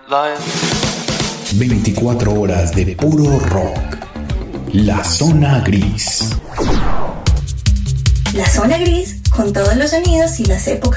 24 horas de puro rock. La Zona Gris. La Zona Gris, con todos los sonidos y las épocas